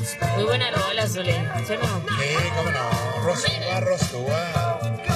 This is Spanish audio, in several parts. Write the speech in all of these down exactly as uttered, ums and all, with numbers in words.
Muy buena rola, Zule, ¿sí o no? Sí, cómo no. Rosúa, Rosúa.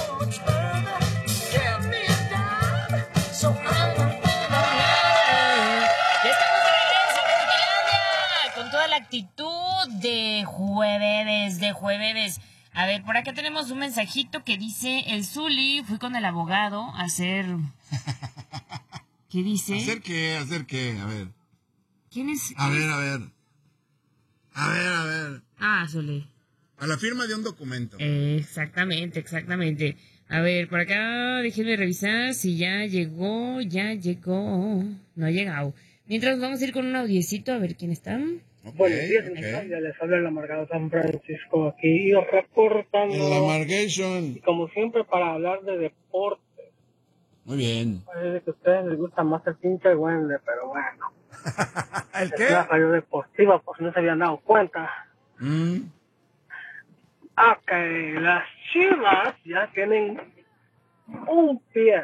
Ya estamos de regreso en Mitilandia, con toda la actitud de jueves, de jueves. A ver, por acá tenemos un mensajito que dice, el Zuli, fui con el abogado a hacer... ¿Qué dice? ¿Hacer qué? ¿Hacer qué? A ver. ¿Quién es? A ver, a ver. A ver, a ver. Ah, Zuli. A la firma de un documento. Eh, exactamente, exactamente. A ver, por acá déjenme revisar si ya llegó, ya llegó. No ha llegado. Mientras vamos a ir con un audiecito a ver quién está. Okay, Buenos días, okay. Ya les habla el amargado San Francisco aquí reportando. El amargation. Y como siempre para hablar de deporte. Muy bien. Parece que a ustedes les gusta más el pinche Wembley, pero bueno. ¿El qué? Es una radio deportiva, por si no se habían dado cuenta. Mm. Ok, las Chivas ya tienen un pie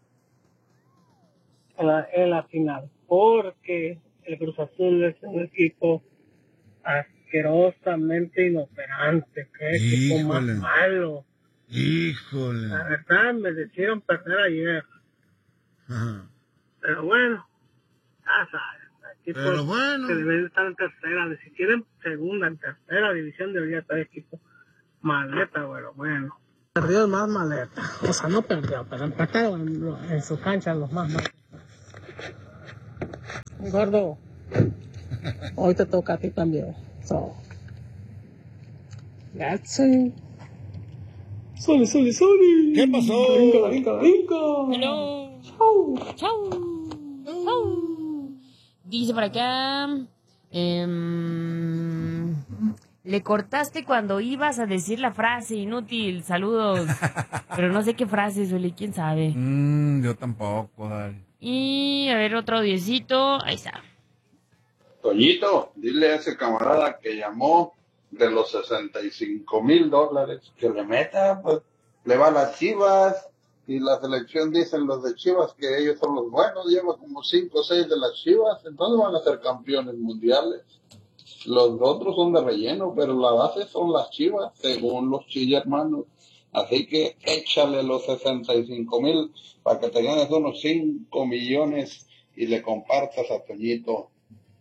en la, en la final, porque el Cruz Azul es un equipo asquerosamente inoperante, que equipo más malo. Híjole. La verdad me decidieron perder ayer. Ajá. Pero bueno, ya sabes, equipos Pero bueno. que deben estar en tercera, ni siquiera en segunda, en tercera división debería estar equipo maleta, bueno, bueno. Perdió el más maleta, o sea, no perdió, pero empataron en, en su cancha los más maletas. Gordo, hoy te toca a ti también. So, that's it. Soli, soli, soli. ¿Qué pasó? Brinca, brinca, brinca. Hello. Chau. Chau. Chau. Dice por acá. Eh, le cortaste cuando ibas a decir la frase, inútil. Saludos. Pero no sé qué frase, Zuli, quién sabe. Mm, yo tampoco, dale. Y a ver, otro diecito. Ahí está. Toñito, dile a ese camarada que llamó de los sesenta y cinco mil dólares que le meta, pues le va a las Chivas y la selección dicen los de Chivas que ellos son los buenos, lleva como cinco o seis de las Chivas, entonces van a ser campeones mundiales. Los otros son de relleno, pero la base son las Chivas, según los Chilla hermanos. Así que échale los sesenta y cinco mil para que te ganes unos cinco millones y le compartas a Toñito.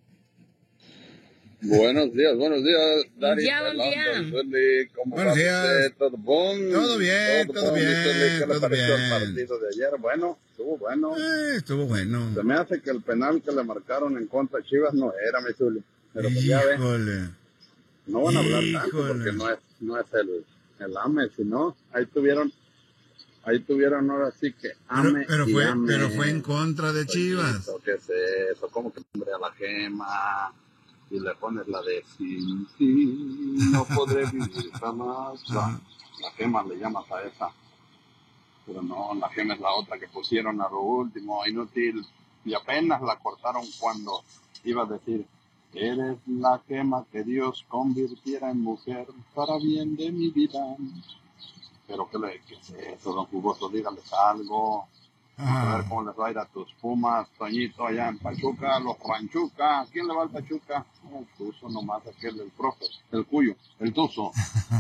Buenos días, buenos días, Dari. Ya, buen día. ¿Cómo Buenos va días. usted? ¿Todo bien? Todo bien, todo bon, bien, ¿Qué le todo pareció el bien. partido de ayer? Bueno, estuvo bueno. Eh, estuvo bueno. Se me hace que el penal que le marcaron en contra de Chivas no era, mi Zuli. Pero pues ya ve, Híjole. no van a hablar Híjole. tanto porque no es, no es el, el AME, sino ahí tuvieron, ahí tuvieron ahora sí que AME Pero, pero y fue, AME. pero fue en contra de Chivas. Toñito, ¿qué es eso? ¿Cómo que hombre a la gema? Y le pones la de sin ti no podré vivir jamás. La, la gema le llamas a esa. Pero no, la gema es la otra que pusieron a lo último, inútil. Y apenas la cortaron cuando iba a decir, eres la gema que Dios convirtiera en mujer para bien de mi vida. Pero ¿qué le qué es eso, don Jugoso? Dígales algo. A ver cómo les va a ir a tus Pumas, Toñito, allá en Pachuca, los Ranchuca. ¿Quién le va al Pachuca? El Tuzo nomás, aquel, el profe, el Cuyo, el Tuzo.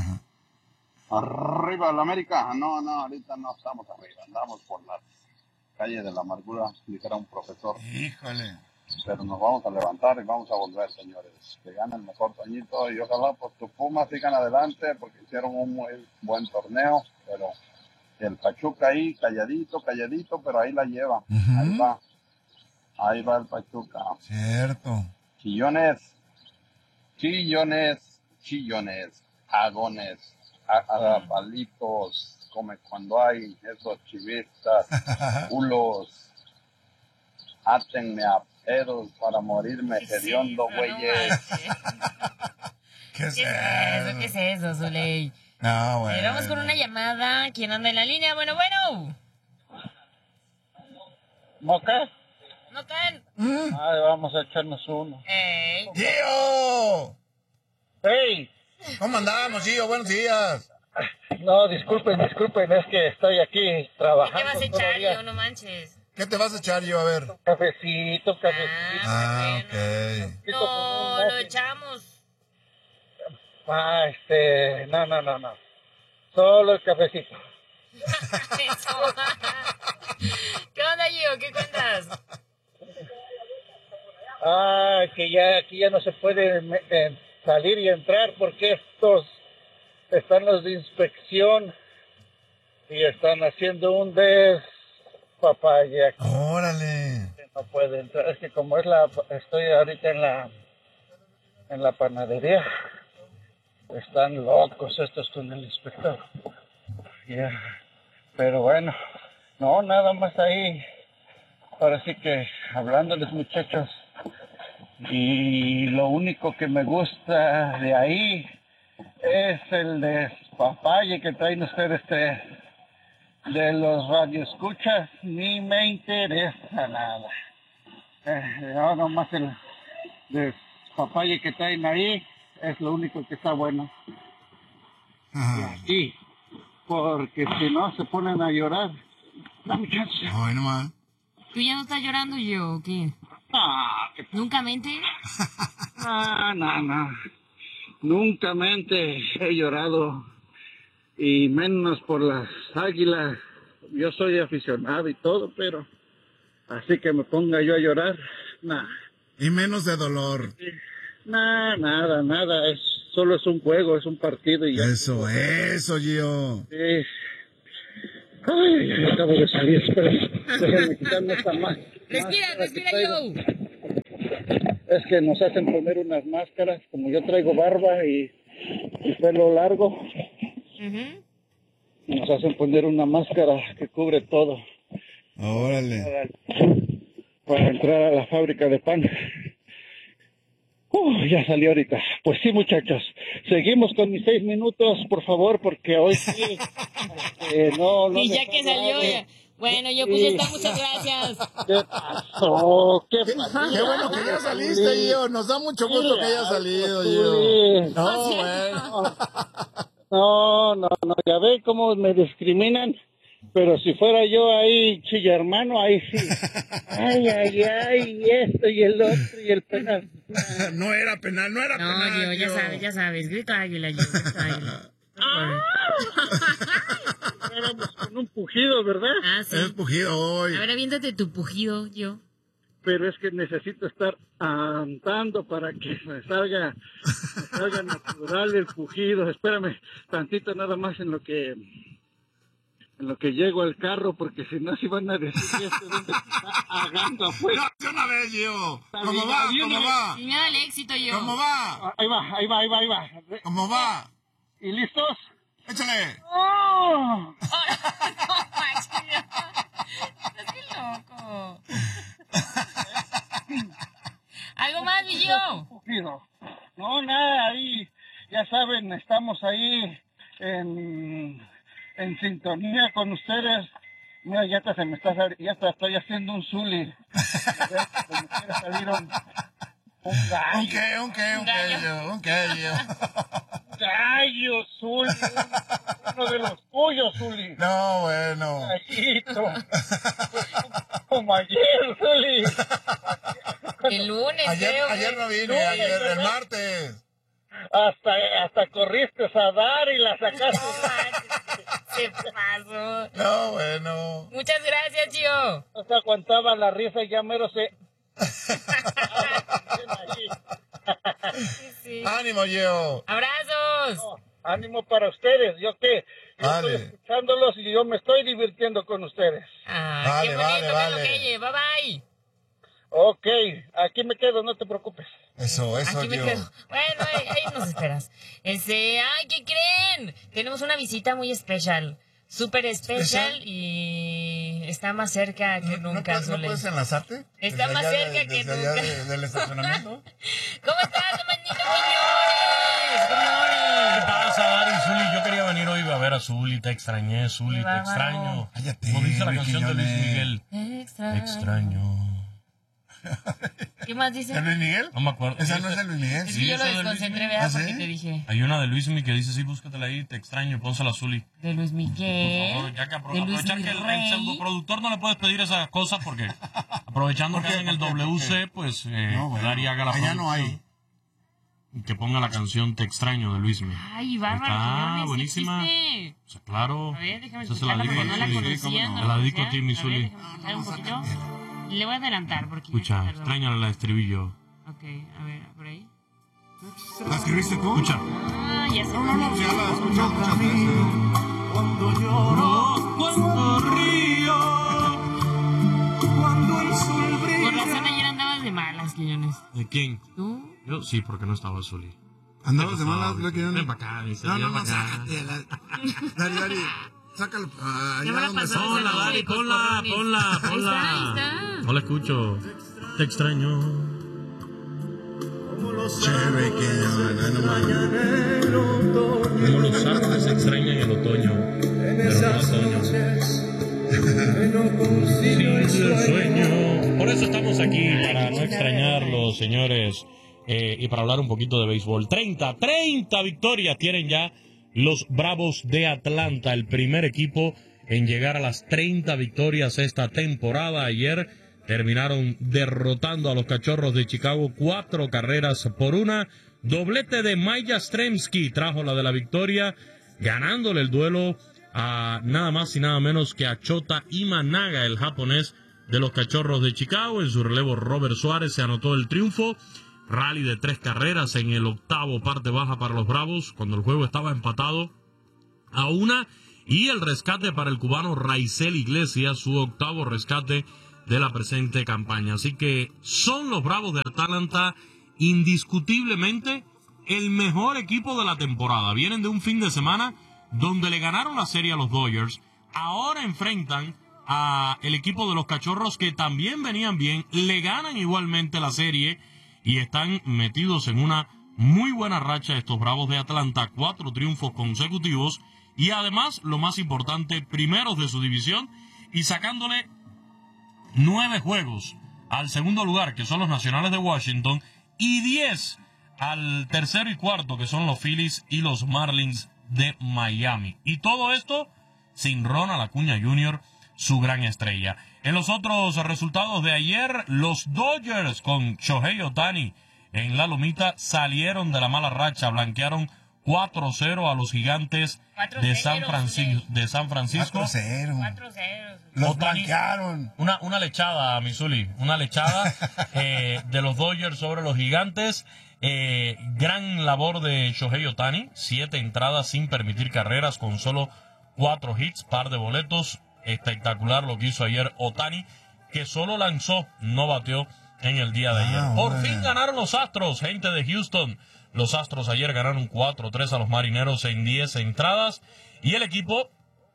Arriba el América. No, no, ahorita no estamos arriba, andamos por la calle de la amargura, dijera un profesor. Híjole. Pero nos vamos a levantar y vamos a volver, señores. Que gane el mejor, Toñito, y ojalá pues tus Pumas sigan adelante porque hicieron un muy buen torneo, pero... El Pachuca ahí, calladito, calladito, pero ahí la lleva. Uh-huh. Ahí va. Ahí va el Pachuca. Cierto. Chillones, chillones, chillones, agones, palitos, come cuando hay esos chivistas, culos. Átenme a pedos para morirme hediondo, güeyes. ¿Qué es eso? ¿Qué es eso, Zuley? No, bueno. Eh, vamos con una llamada. ¿Quién anda en la línea? Bueno, bueno. ¿No qué? ¿No caen? ¿Mm? Ay, vamos a echarnos uno. ¡Ey! ¡Gio! ¡Hey! ¿Cómo andamos, Gio? Buenos días. No, disculpen, disculpen, es que estoy aquí trabajando. ¿Qué te vas a echar, Gio? No manches. ¿Qué te vas a echar, Gio? A ver. Cafecito, cafecito. Ah, ah ok. No, lo echamos. Ah, este, no, no, no, no. Solo el cafecito. Eso. ¿Qué onda, Gio? ¿Qué cuentas? Ah, que ya aquí ya no se puede eh, salir y entrar porque estos están los de inspección y están haciendo un despapalle aquí. Órale. No puede entrar, es que como es la, estoy ahorita en la, en la panadería, están locos estos con el inspector. Yeah. Pero bueno, no, nada más ahí. Ahora sí que hablándoles, muchachos, y lo único que me gusta de ahí es el despapalle que traen ustedes de, de los radioescuchas. Ni me interesa nada. Eh, ahora nomás el despapalle que traen ahí es lo único que está bueno. Ajá. Y aquí, porque si no se ponen a llorar. No, muchachos. Ay, nomás. ¿Tú ya no estás llorando, Gio, o qué? Ah, que ¿Nunca mente? No, no, no. Nunca mente he llorado, y menos por las águilas. Yo soy aficionado y todo, pero así que me ponga yo a llorar, nada. Y menos de dolor. Nada, nada, nada. Es, solo es un juego, es un partido y ya. Eso, eso, Gio. Sí. Ay, ay, acabo de salir, espera. Déjenme quitarme esta más. Respira, máscara respira, que traigo. Gio. Es que nos hacen poner unas máscaras, como yo traigo barba y, y pelo largo, Ujú. nos hacen poner una máscara que cubre todo Órale. para, para entrar a la fábrica de pan. Uh, ya salió ahorita. Pues sí, muchachos, seguimos con mis seis minutos, por favor, porque hoy sí, este, no, no Y me ya que salió, pagan. ya. Bueno, yo pues ya está, muchas gracias. ¿Qué pasó? ¿Qué pasó? Qué bueno que ya saliste, Gio. Nos da mucho gusto que hayas salido, Gio. Sí. No, bueno. No, no, no, ya ve cómo me discriminan, pero si fuera yo ahí, chilla hermano, ahí sí. Ay, ay, ay, y esto y el otro y el penal. No era penal, no era No, penal. Gio, ya Gio. sabes, ya sabes. Grito águila, Gio, grito águila. Éramos con un pujido, ¿verdad? Ah, sí. Es pujido hoy. A ver, aviéntate tu pujido, Gio. Pero es que necesito estar andando para que me salga, me salga natural el pujido. Espérame tantito nada más en lo que en lo que llego al carro, porque si no, si van a decir este dónde se está ahogando afuera. No, de una vez, Gio. ¿Cómo bien, va? bien, ¿Cómo bien. va? Sin miedo al éxito, Gio. ¿Cómo va? Ahí va, ahí va, ahí va, ahí va. ¿Cómo va? ¿Y listos? Échale. ¡Oh! No manches, Gio. Estás bien loco. ¿Algo más, mi Gio? Pujido. No, nada, ahí, ya saben, estamos ahí en, en sintonía con ustedes. Mira, ya hasta se me está, sali- ya hasta estoy haciendo un zuli. Como quiera salir un, un gallo. ¿Un qué? ¿Un qué? ¿Un qué, Gio? ¿Un qué, Gio? Gallo, Zuli, uno de los tuyos, Zuli. No, bueno. Gallito. Como ayer, Zuli. El lunes, Ayer, creo. ayer güey. no vine, ayer, el martes. Hasta, hasta corriste a dar y la sacaste. No manches, se pasó. No, bueno. Muchas gracias, Gio. No se aguantaba la risa y ya mero se... Sí, sí. Ánimo, Gio. Abrazos. No, ánimo para ustedes. ¿Yo qué? Yo Vale. estoy escuchándolos y yo me estoy divirtiendo con ustedes. Ah, Vale, qué bonito, vale, Carlos vale. Keye. Bye bye. Ok, aquí me quedo, no te preocupes. Eso, eso, Aquí me Gio. quedo. Bueno, ahí, ahí nos esperas. Este, ay, ¿qué creen? Tenemos una visita muy especial. Súper especial ¿Especial? y está más cerca que ¿No, no nunca. puedes, ¿No Zule. puedes enlazarte? Está Desde más allá cerca de- que desde allá nunca. de- del estacionamiento. ¿Cómo estás, hermanito Muñones? ¿Qué Muñones. pasa, Dari? Zuli, yo quería venir hoy a ver a Zuli, te extrañé, Zuli, Qué te bárbaro. extraño. Cállate, Como dice la Luis canción de Luis Quiñones. Miguel, Extra. te extraño. ¿Qué más dice? ¿De Luis Miguel? No me acuerdo. Esa no es de Luis Miguel. Es Sí, que yo esa lo es de Luis desconcentré, Miguel. ¿verdad? ¿Ah, sí? Porque te dije. Hay una de Luis Miguel que dice, sí, búscatela ahí, te extraño, pónsela a Zuli. De Luis Miguel. Por favor, ya que apro- de Luis aprovechan que el, el Miguel. pseudoproductor no le puedes pedir esas cosas porque aprovechando que en el W C, pues eh, No, bueno. Dari haga la Allá no hay. producción. que ponga la canción Te extraño de Luismi. Ay, bárbaro. Ah, buenísima. ¿Existe? O sea, claro. A ver, déjame Esa se la escucharla dedico porque no la a ti. conocía. Te no la dedico a conocía. ti, mi A ver, Zuli. déjame bajar un poquito. Le voy a adelantar porque... Escucha, perdón. extrañala la estribillo. Ok, a ver, por ahí. ¿La escribiste tú? Escucha. Ah, ya sé. No, no, no, ya la he escuchado muchas veces. Cuando lloro, cuando río, cuando el sol brilla. Por razón ayer andabas de malas, Quiñones. ¿De quién? ¿Tú? Yo sí, porque no estaba Zuli. ¿Andabas de malas, Luis Quiñones? Ven para acá, dice. No, no, ven no, pa' acá. sácate. la- Dari, Dari, sácalo. ah, Ya me allá la donde pasaste, está. Ponla, no, Dari, sí, ponla, coscorrones. ponla, Ahí ponla. está, ahí está. No la escucho. Te extraño. Chévere, Quiñones, no mames. Como los árboles extrañan el otoño, pero no otoño. Sí, el sueño. Por eso estamos aquí, para no extrañarlos, señores, eh, y para hablar un poquito de béisbol. treinta, treinta victorias tienen ya los Bravos de Atlanta, el primer equipo en llegar a las treinta victorias esta temporada. Ayer terminaron derrotando a los Cachorros de Chicago cuatro carreras por una. Doblete de Mike Yastrzemski trajo la de la victoria, ganándole el duelo a nada más y nada menos que a Shota Imanaga, el japonés de los Cachorros de Chicago. En su relevo, Robert Suárez se anotó el triunfo. Rally de tres carreras en el octavo, parte baja para los Bravos, cuando el juego estaba empatado a una. Y el rescate para el cubano Raisel Iglesias, su octavo rescate de la presente campaña. Así que son los Bravos de Atlanta indiscutiblemente el mejor equipo de la temporada. Vienen de un fin de semana donde le ganaron la serie a los Dodgers. Ahora enfrentan a el equipo de los Cachorros, que también venían bien, le ganan igualmente la serie y están metidos en una muy buena racha estos Bravos de Atlanta, cuatro triunfos consecutivos y además, lo más importante, primeros de su división y sacándole nueve juegos al segundo lugar, que son los Nacionales de Washington, y diez al tercero y cuarto, que son los Phillies y los Marlins de Miami. Y todo esto sin Ronald Acuña junior, su gran estrella. En los otros resultados de ayer, los Dodgers con Shohei Ohtani en la lomita salieron de la mala racha, blanquearon cuatro cero a los Gigantes de San, Francisco, de San Francisco. cuatro cero. cuatro cero. Los Ohtani- blanquearon. Una, una lechada, Missouri, una lechada eh, de los Dodgers sobre los Gigantes. Eh, gran labor de Shohei Ohtani, siete entradas sin permitir carreras, con solo cuatro hits, par de boletos. Espectacular lo que hizo ayer Ohtani, que solo lanzó, no bateó en el día de ayer. Ah, Por bueno. fin ganaron los Astros, gente de Houston. Los Astros ayer ganaron cuatro tres a los Marineros en diez entradas. Y el equipo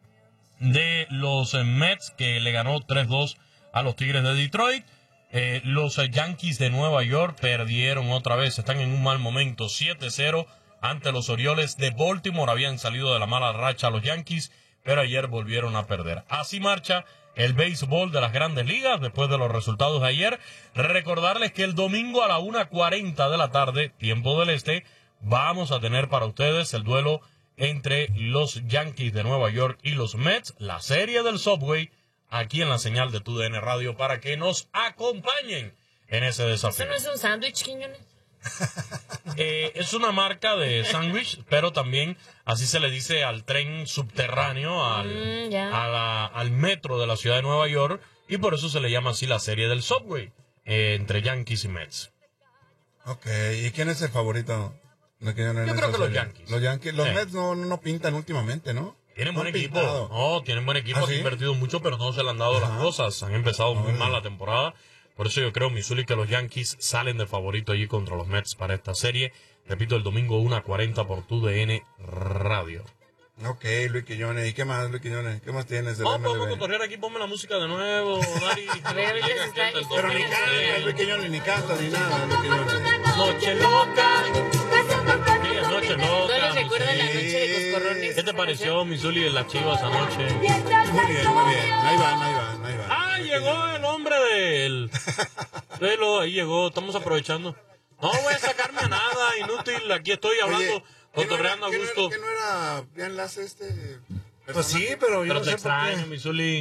de los eh, Mets, que le ganó tres dos a los Tigres de Detroit. Eh, los eh, Yankees de Nueva York perdieron otra vez, están en un mal momento, siete cero ante los Orioles de Baltimore. Habían salido de la mala racha los Yankees, pero ayer volvieron a perder. Así marcha el béisbol de las Grandes Ligas después de los resultados de ayer. Recordarles que el domingo a la una cuarenta de la tarde, tiempo del este, vamos a tener para ustedes el duelo entre los Yankees de Nueva York y los Mets, la serie del Subway, aquí en la señal de T U D N Radio, para que nos acompañen en ese desafío. ¿Eso no es un sándwich, Quiñones? Eh, es una marca de sándwich, pero también así se le dice al tren subterráneo, al, Mm, ya. a la- al metro de la ciudad de Nueva York, y por eso se le llama así la serie del Subway, eh, entre Yankees y Mets. Ok, ¿y quién es el favorito? Lo que yo no- Yo en creo esa que los serie. Yankees. Los Yankees. Los Sí. Mets no, no pintan últimamente, ¿no? Tienen No buen han equipo, pintado. no, tienen buen equipo, ¿Ah, han sí? invertido mucho, pero no se le han dado las Ajá. cosas, han empezado muy Bueno. mal la temporada. Por eso yo creo, Missouri, que los Yankees salen de favorito allí contra los Mets para esta serie. Repito, el domingo una cuarenta por T U D N Radio. Ok, Luis Quiñones. ¿Y qué más, Luis Quiñones? ¿Qué más tienes de Oh, la M L B? podemos cotorrear aquí, ponme la música de nuevo, Dari. A ver, ahorita Llega se aquí está- hasta el Pero ni tope. canta, Luis Quiñones, ni canta, ni nada, Luis Quiñones. Noche loca. Sí, es noche ¿No loca. les recuerda la sí. noche de Coscorrones? ¿Qué te pareció, Missouri, de las Chivas anoche? Muy bien, muy bien. Ahí van, ahí van, ahí van. Ah, llegó el hombre del... Velo, ahí llegó, estamos aprovechando. No voy a sacarme a nada, inútil, aquí estoy hablando, Oye, ¿qué no cotorreando era- a qué no era- gusto. ¿Qué no era bien enlace este? Pues sí, pero yo Pero no te sé por extraño, qué. Missouri.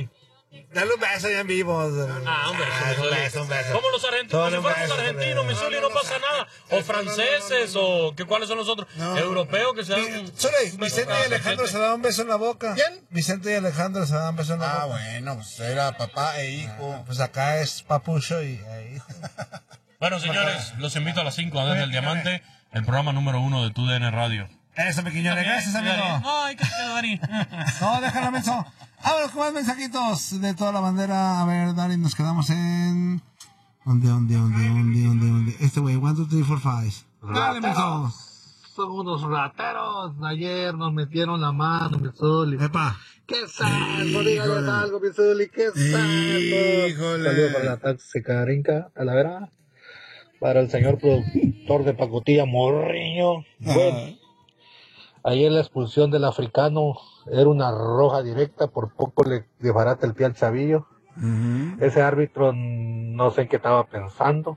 Dale un beso ya en vivo. Ah, un beso, Ah, un beso, un beso. Como los argentinos, Dale si un fuéramos beso, argentinos, hombre. Missouri, no pasa nada. O franceses, o que cuáles son los otros. No. Europeos que se dan. Mi- Sorry, Vicente y Alejandro se daban un beso en la boca. ¿Quién? Vicente y Alejandro se daban un beso en la Ah, boca. bueno, pues era papá e hijo. Pues acá es papucho y e hijo. Bueno, señores, los invito a las cinco desde el Diamante, el programa número uno de Tu D N Radio. Eso, pequeñones. Gracias, amigo. Ay, qué pedo, Dani. No, déjala, menso. Vámonos con más mensajitos de toda la bandera. A ver, Dani, nos quedamos en... ¿Dónde, dónde, dónde, dónde, dónde, dónde? Este güey, one, two, three, four, five. Dale, menso. Son unos rateros. Ayer nos metieron la mano, mi Zuli. Epa. ¡Qué santo! Híjole. Dígales algo, mi Zuli. ¡Qué santo! Híjole. Saludos para la taxi Carinca, Talavera. Para el señor productor de pacotilla, Morriño. Bueno, ayer la expulsión del africano era una roja directa. Por poco le desbarata el pie al chavillo. Uh-huh. Ese árbitro no sé en qué estaba pensando.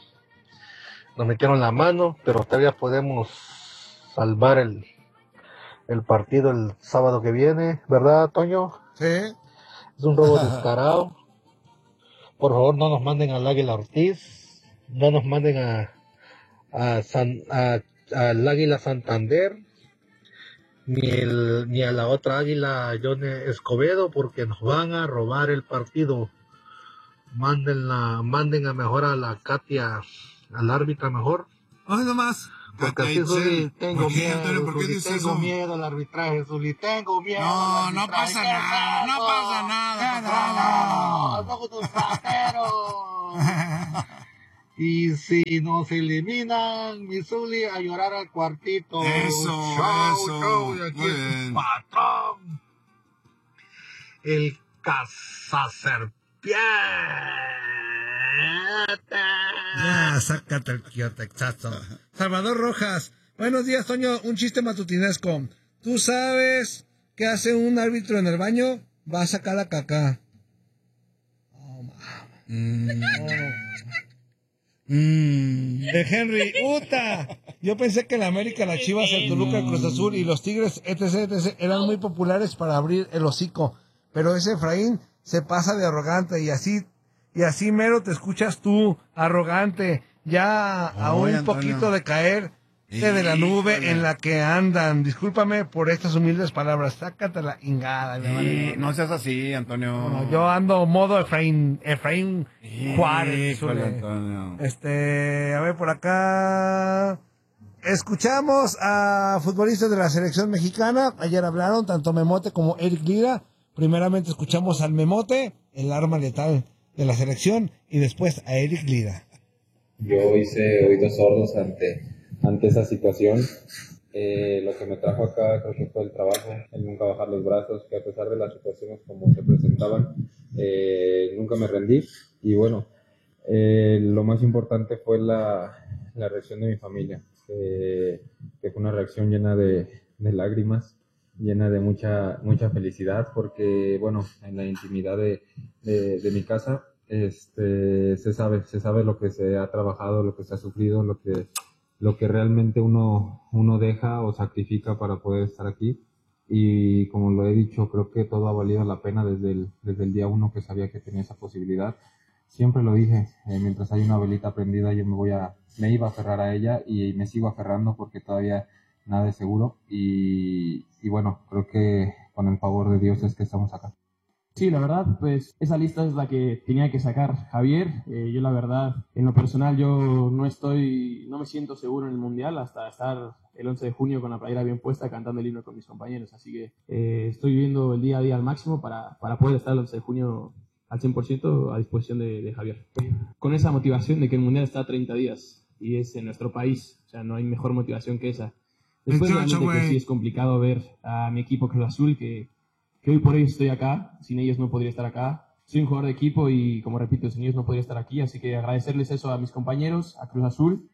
Nos metieron la mano, pero todavía podemos salvar el, el partido el sábado que viene, ¿verdad, Toño? Sí. Es un robo descarado. Por favor, no nos manden al Águila Ortiz, no nos manden a, a San, a, al Águila Santander, ni, el, ni a la otra Águila John Escobedo, porque nos van a robar el partido. Manden, la, manden a mejor a la Katia, al árbitra mejor. Hoy nomás. Porque Katia así, Zuli, Itzel. tengo ¿Por qué, miedo, Antonio? ¿Por qué Zuli, dices tengo eso? miedo al arbitraje, Zuli, tengo miedo No, al no arbitraje. pasa ¡Qué nada, no santo! pasa nada, ¡Qué patrón. santo! ¡Somos tus rateros! Y si nos eliminan, mi Zuli, a llorar al cuartito. Eso, Chau, eso. chau, y aquí Muy es tu bien. patrón. El cazaserpiente. Ya, sácate el quiotechazo. Salvador Rojas. Buenos días, Toño. Un chiste matutinesco. ¿Tú sabes qué hace un árbitro en el baño? Va a sacar la caca. Oh, mames. Mm. De Henry, ¡uta! Yo pensé que la América, la Chivas, el Toluca, el Cruz Azul y los Tigres, etc, etc, eran muy populares para abrir el hocico. Pero ese Efraín se pasa de arrogante y así, y así mero te escuchas tú, arrogante, ya a Oye, un Antonio. poquito de caer de la nube Híjole. en la que andan. Discúlpame por estas humildes palabras, sácate la ingada. me vale. Sí, no seas así, Antonio. No, yo ando modo Efraín, Efraín Juárez. Híjole, Zule. Antonio. Este, a ver por acá. Escuchamos a futbolistas de la selección mexicana. Ayer hablaron tanto Memote como Eric Lira. Primeramente escuchamos al Memote, el arma letal de la selección, y después a Eric Lira. Yo hice oídos sordos ante, ante esa situación. Eh, lo que me trajo acá creo que fue el trabajo, el nunca bajar los brazos, que a pesar de las situaciones como se presentaban, eh, nunca me rendí. Y bueno, eh, lo más importante fue la, la reacción de mi familia, que, que fue una reacción llena de, de lágrimas, llena de mucha mucha felicidad, porque bueno, en la intimidad de, de, de mi casa este se sabe se sabe lo que se ha trabajado, lo que se ha sufrido, lo que lo que realmente uno uno deja o sacrifica para poder estar aquí. Y como lo he dicho, creo que todo ha valido la pena desde el desde el día uno que sabía que tenía esa posibilidad. Siempre lo dije, eh, mientras hay una velita prendida yo me voy a me iba a aferrar a ella, y me sigo aferrando porque todavía nada es seguro, y, y bueno, creo que con el favor de Dios es que estamos acá. Sí, la verdad, pues esa lista es la que tenía que sacar Javier. Eh, yo la verdad, en lo personal, yo no estoy, no me siento seguro en el Mundial hasta estar el once de junio con la playera bien puesta cantando el himno con mis compañeros. Así que eh, estoy viviendo el día a día al máximo para, para poder estar el once de junio al cien por ciento a disposición de, de Javier. Con esa motivación de que el Mundial está a treinta días y es en nuestro país, o sea, no hay mejor motivación que esa. Después, realmente, que sí es complicado ver a mi equipo Cruz Azul, que, que hoy por hoy estoy acá. Sin ellos no podría estar acá. Soy un jugador de equipo y, como repito, sin ellos no podría estar aquí. Así que agradecerles eso a mis compañeros, a Cruz Azul,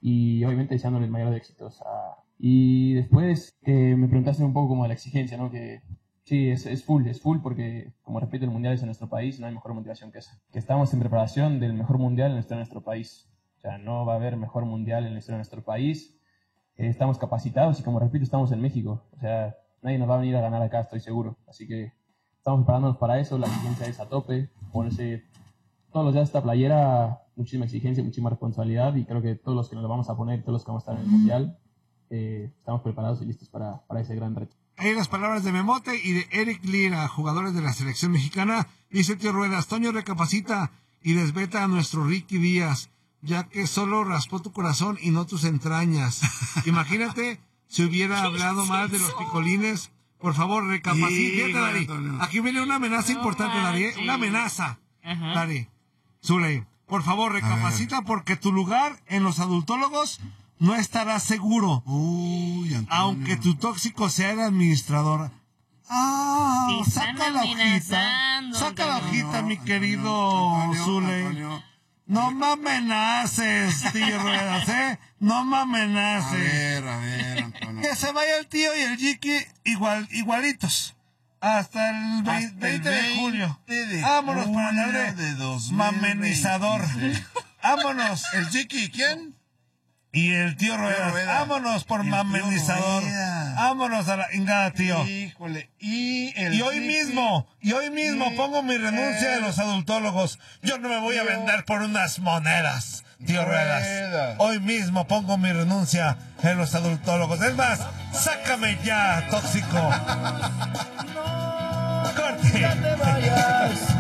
y obviamente deseándoles mayores éxitos. A... Y después, que me preguntaste un poco como de la exigencia, ¿no? Que sí, es, es full, es full, porque, como repito, el Mundial es en nuestro país, no hay mejor motivación que esa. Que estamos en preparación del mejor Mundial en la historia de nuestro país. O sea, no va a haber mejor Mundial en la historia de nuestro país. Eh, estamos capacitados y, como repito, estamos en México. O sea, nadie nos va a venir a ganar acá, estoy seguro. Así que estamos preparándonos para eso, la exigencia es a tope, ponerse todos los días esta playera, muchísima exigencia, muchísima responsabilidad, y creo que todos los que nos la vamos a poner, todos los que vamos a estar en el Mundial, eh, estamos preparados y listos para, para ese gran reto. Ahí las palabras de Memote y de Eric Lira, jugadores de la selección mexicana. Dice Tío Ruedas, Toño recapacita y desveta a nuestro Ricky Díaz, ya que solo raspó tu corazón y no tus entrañas. Imagínate si hubiera hablado más de los picolines. Por favor, recapacita. Fíjate, Dari, aquí viene una amenaza importante, Dari, ¿eh? Una amenaza. Ajá. Dari, Zuley, por favor, recapacita porque tu lugar en los adultólogos no estará seguro. Uy, aunque tu tóxico sea el administrador. Ah, Te saca están la hojita. amenazando, Saca la Antonio. hojita, mi querido Zuley. No me amenaces, tío Ruedas, ¿eh? No me amenaces. A ver, a ver, Antonio. Que se vaya el tío y el Jiki igual, igualitos. Hasta el Hasta el veinte de julio. de Vámonos para julio andar de de dos mil mamenizador. Vámonos. ¿El Jiki quién? Y el tío Ruedas. Rueda. Vámonos por Y el tío mamenizador. Rueda. Vámonos a la ingada, tío. Híjole. Y el Y hoy Jiki. mismo, y hoy mismo Sí. pongo mi renuncia de los adultólogos. Yo no me voy a Tío. vender por unas monedas, tío Ruedas. Ruedas. Hoy mismo pongo mi renuncia en los adultólogos. Es más, sácame ya, tóxico. Corte.